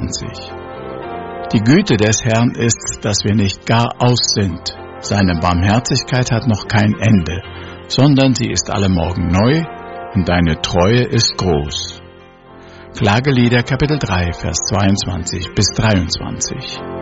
22. Die Güte des Herrn ist, dass wir nicht gar aus sind. Seine Barmherzigkeit hat noch kein Ende, sondern sie ist alle Morgen neu und deine Treue ist groß. Klagelieder Kapitel 3, Vers 22 bis 23.